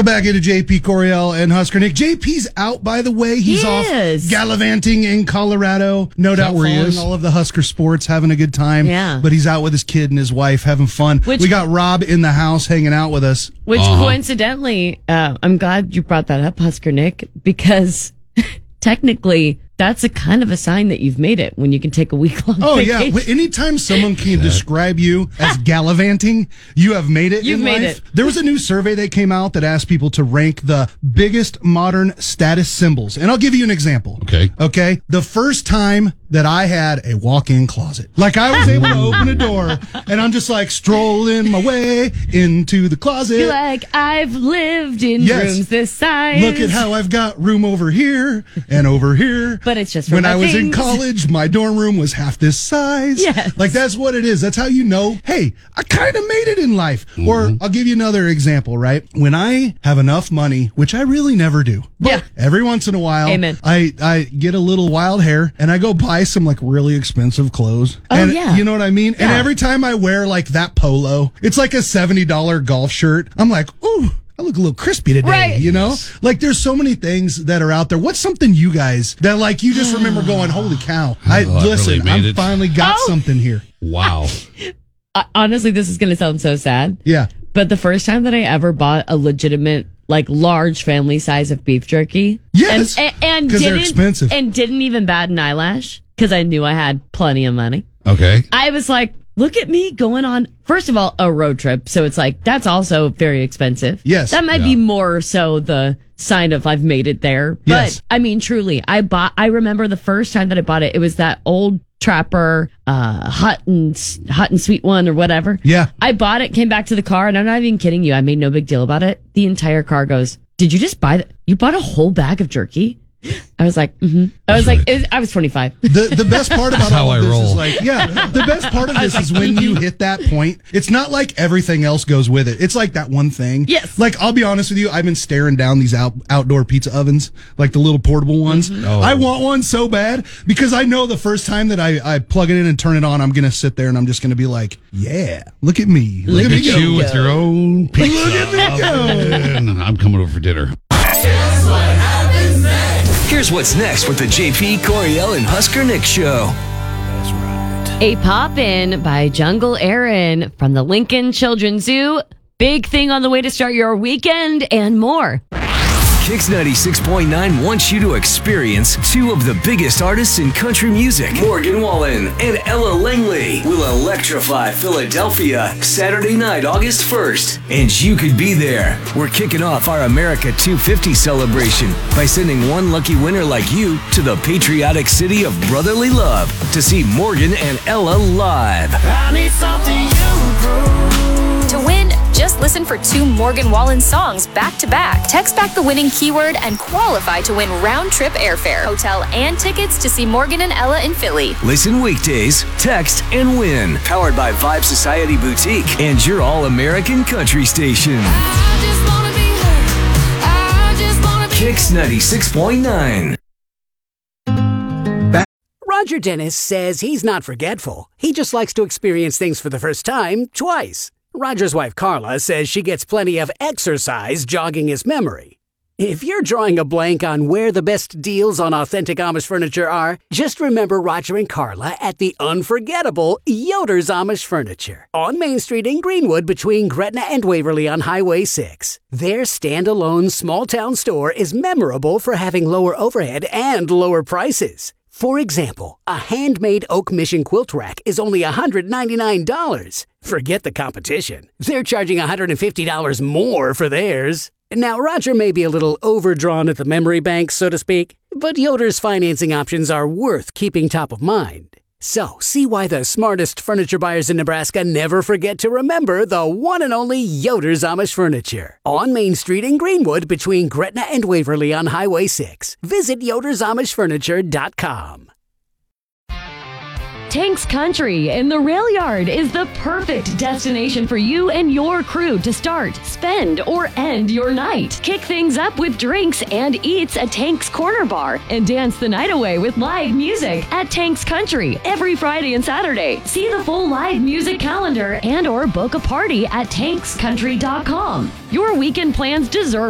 Welcome back into JP Coriel and Husker Nick. JP's out, by the way. He's off gallivanting in Colorado. No doubt following all of the Husker sports, having a good time. Yeah. But he's out with his kid and his wife, having fun. We got Rob in the house hanging out with us. Which coincidentally, I'm glad you brought that up, Husker Nick, because technically that's a kind of a sign that you've made it when you can take a week-long vacation. Yeah. Anytime someone can describe you as gallivanting, you have made it in life. There was a new survey that came out that asked people to rank the biggest modern status symbols. And I'll give you an example. Okay. The first time that I had a walk-in closet. Like I was able to open a door and I'm just like strolling my way into the closet. You're like, I've lived in rooms this size. Look at how I've got room over here and over here. But it's just for when my I was things. in college, my dorm room was half this size. Yes. Like that's what it is. That's how you know, hey, I kind of made it in life. Or I'll give you another example, right? When I have enough money, which I really never do. But every once in a while, I get a little wild hair and I go buy some like really expensive clothes. And you know what I mean? And every time I wear like that polo, it's like a $70 golf shirt. I'm like, ooh, I look a little crispy today, you know? Like there's so many things that are out there. What's something you guys that like you just remember going, holy cow. I finally got something here. Wow. Honestly, this is going to sound so sad. Yeah. But the first time that I ever bought a legitimate, like large family size of beef jerky. Yes. And because they're expensive. And didn't even bat an eyelash because I knew I had plenty of money. Okay. I was like, look at me going on, first of all, a road trip. So it's like, that's also very expensive. Yes. That might be more so the sign of I've made it there. But I mean, truly, I remember the first time that I bought it, it was that old Trapper, hot and sweet one or whatever. Yeah. I bought it, came back to the car, and I'm not even kidding you. I made no big deal about it. The entire car goes, did you just buy that? You bought a whole bag of jerky? I was like, I was like, I was 25. The best part about all of this roll. is like, the best part of this is when you hit that point, it's not like everything else goes with it. It's like that one thing. Yes. Like, I'll be honest with you, I've been staring down these outdoor pizza ovens, like the little portable ones. I want one so bad because I know the first time that I plug it in and turn it on, I'm going to sit there and I'm just going to be like, yeah, look at me. Look at you with your own pizza. Look at me go. I'm coming over for dinner. Here's what's next with the JP Coriel and Husker Nick Show. That's right. A Pop-In by Jungle Aaron from the Lincoln Children's Zoo. Big thing on the way to start your weekend and more. Kicks 96.9 wants you to experience two of the biggest artists in country music. Morgan Wallen and Ella Langley will electrify Philadelphia Saturday night, August 1st. And you could be there. We're kicking off our America 250 celebration by sending one lucky winner like you to the patriotic city of brotherly love to see Morgan and Ella live. I need something you prove. To win, just listen for two Morgan Wallen songs back to back. Text back the winning keyword and qualify to win round-trip airfare, hotel, and tickets to see Morgan and Ella in Philly. Listen weekdays, text, and win. Powered by Vibe Society Boutique and your all-American country station. Kicks 96.9. Roger Dennis says he's not forgetful. He just likes to experience things for the first time twice. Roger's wife Carla says she gets plenty of exercise jogging his memory. If you're drawing a blank on where the best deals on authentic Amish furniture are, just remember Roger and Carla at the unforgettable Yoder's Amish Furniture on Main Street in Greenwood between Gretna and Waverly on Highway 6. Their standalone small-town store is memorable for having lower overhead and lower prices. For example, a handmade oak mission quilt rack is only $199. Forget the competition. They're charging $150 more for theirs. Now, Roger may be a little overdrawn at the memory bank, so to speak, but Yoder's financing options are worth keeping top of mind. So, see why the smartest furniture buyers in Nebraska never forget to remember the one and only Yoder's Amish Furniture. On Main Street in Greenwood between Gretna and Waverly on Highway 6. Visit yodersamishfurniture.com. Tanks Country in the Rail Yard is the perfect destination for you and your crew to start, spend, or end your night. Kick things up with drinks and eats at Tanks Corner Bar and dance the night away with live music at Tanks Country every Friday and Saturday. See the full live music calendar and or book a party at tankscountry.com. Your weekend plans deserve